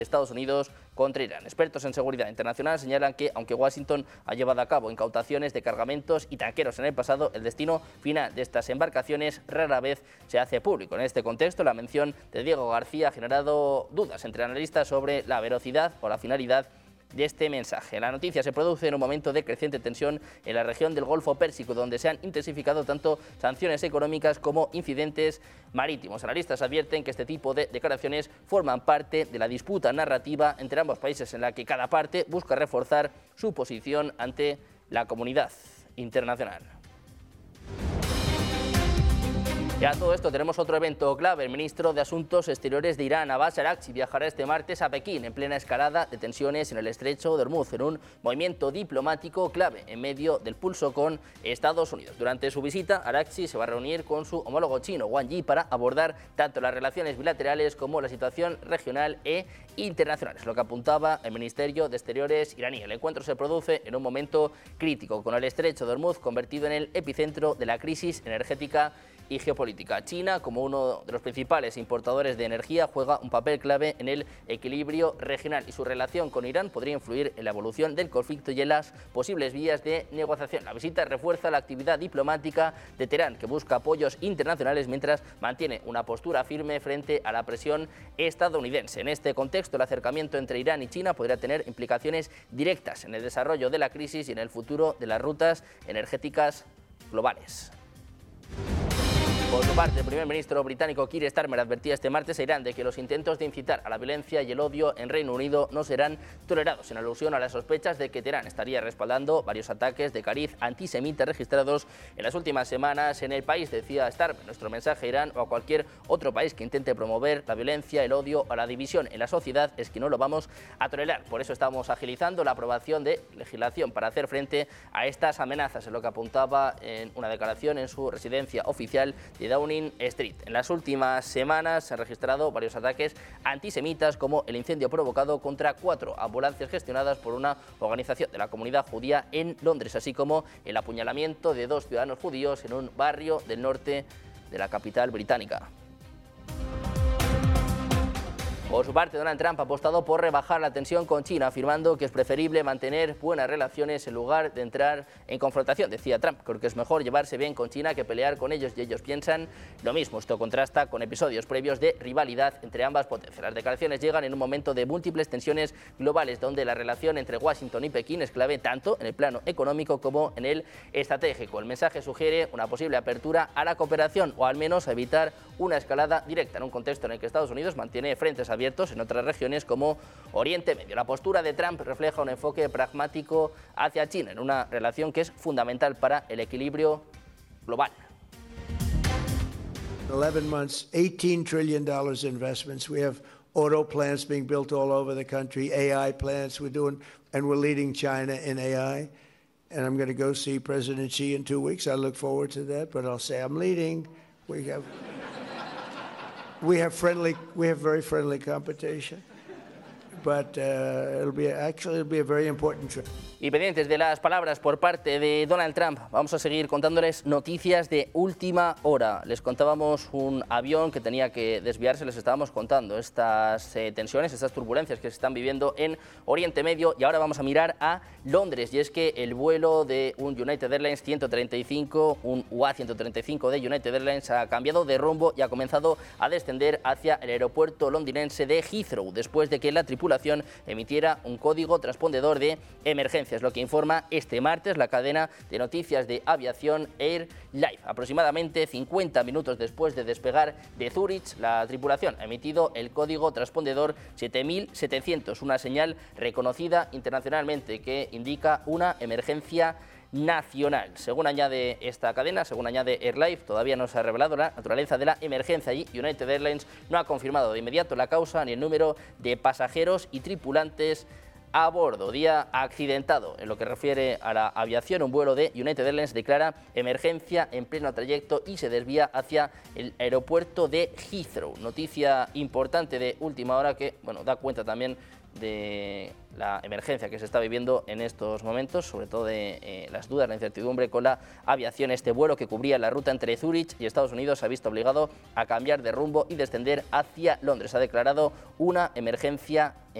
Estados Unidos contra Irán. Expertos en seguridad internacional señalan que, aunque Washington ha llevado a cabo incautaciones de cargamentos y tanqueros en el pasado, el destino final de estas embarcaciones rara vez se hace público. En este contexto, la mención de Diego García ha generado dudas entre analistas sobre la veracidad o la finalidad de este mensaje. La noticia se produce en un momento de creciente tensión en la región del Golfo Pérsico, donde se han intensificado tanto sanciones económicas como incidentes marítimos. Analistas advierten que este tipo de declaraciones forman parte de la disputa narrativa entre ambos países, en la que cada parte busca reforzar su posición ante la comunidad internacional. Y a todo esto tenemos otro evento clave. El ministro de Asuntos Exteriores de Irán, Abbas Araghchi, viajará este martes a Pekín en plena escalada de tensiones en el estrecho de Hormuz, en un movimiento diplomático clave en medio del pulso con Estados Unidos. Durante su visita, Araghchi se va a reunir con su homólogo chino, Wang Yi, para abordar tanto las relaciones bilaterales como la situación regional e internacional. Es lo que apuntaba el Ministerio de Exteriores iraní. El encuentro se produce en un momento crítico, con el estrecho de Hormuz convertido en el epicentro de la crisis energética y geopolítica. China, como uno de los principales importadores de energía, juega un papel clave en el equilibrio regional, y su relación con Irán podría influir en la evolución del conflicto y en las posibles vías de negociación. La visita refuerza la actividad diplomática de Teherán, que busca apoyos internacionales mientras mantiene una postura firme frente a la presión estadounidense. En este contexto, el acercamiento entre Irán y China podría tener implicaciones directas en el desarrollo de la crisis y en el futuro de las rutas energéticas globales. Por su parte, el primer ministro británico Keir Starmer advertía este martes a Irán de que los intentos de incitar a la violencia y el odio en Reino Unido no serán tolerados, en alusión a las sospechas de que Teherán estaría respaldando varios ataques de cariz antisemita registrados en las últimas semanas en el país. Decía Starmer: nuestro mensaje a Irán o a cualquier otro país que intente promover la violencia, el odio o la división en la sociedad es que no lo vamos a tolerar. Por eso estamos agilizando la aprobación de legislación para hacer frente a estas amenazas, es lo que apuntaba en una declaración en su residencia oficial de Downing Street. En las últimas semanas se han registrado varios ataques antisemitas, como el incendio provocado contra 4 ambulancias gestionadas por una organización de la comunidad judía en Londres, así como el apuñalamiento de 2 ciudadanos judíos en un barrio del norte de la capital británica. Por su parte, Donald Trump ha apostado por rebajar la tensión con China, afirmando que es preferible mantener buenas relaciones en lugar de entrar en confrontación. Decía Trump: creo que es mejor llevarse bien con China que pelear con ellos, y ellos piensan lo mismo. Esto contrasta con episodios previos de rivalidad entre ambas potencias. Las declaraciones llegan en un momento de múltiples tensiones globales, donde la relación entre Washington y Pekín es clave tanto en el plano económico como en el estratégico. El mensaje sugiere una posible apertura a la cooperación, o al menos a evitar una escalada directa, en un contexto en el que Estados Unidos mantiene frentes abiertos en otras regiones como Oriente Medio. La postura de Trump refleja un enfoque pragmático hacia China, en una relación que es fundamental para el equilibrio global. 11 months, $18 trillion investments. We have auto plants being built all over the country, AI plants we're doing, and we're leading China in AI. And I'm going to go see President Xi in 2 weeks. I look forward to that, but I'll say I'm leading. We have very friendly competition, but it'll be a very important trip. Y pendientes de las palabras por parte de Donald Trump, vamos a seguir contándoles noticias de última hora. Les contábamos un avión que tenía que desviarse, les estábamos contando estas tensiones, estas turbulencias que se están viviendo en Oriente Medio, y ahora vamos a mirar a Londres. Y es que el vuelo de un United Airlines 135, un UA135 de United Airlines, ha cambiado de rumbo y ha comenzado a descender hacia el aeropuerto londinense de Heathrow, después de que la tripulación emitiera un código transpondedor de emergencia. Es lo que informa este martes la cadena de noticias de aviación Air Life. Aproximadamente 50 minutos después de despegar de Zúrich, la tripulación ha emitido el código transpondedor 7700, una señal reconocida internacionalmente que indica una emergencia nacional. Según añade esta cadena, según añade AirLife, todavía no se ha revelado la naturaleza de la emergencia y United Airlines no ha confirmado de inmediato la causa ni el número de pasajeros y tripulantes a bordo. Día accidentado en lo que refiere a la aviación. Un vuelo de United Airlines declara emergencia en pleno trayecto y se desvía hacia el aeropuerto de Heathrow. Noticia importante de última hora que, bueno, da cuenta también de la emergencia que se está viviendo en estos momentos, sobre todo de las dudas, la incertidumbre con la aviación. Este vuelo que cubría la ruta entre Zúrich y Estados Unidos se ha visto obligado a cambiar de rumbo y descender hacia Londres. Ha declarado una emergencia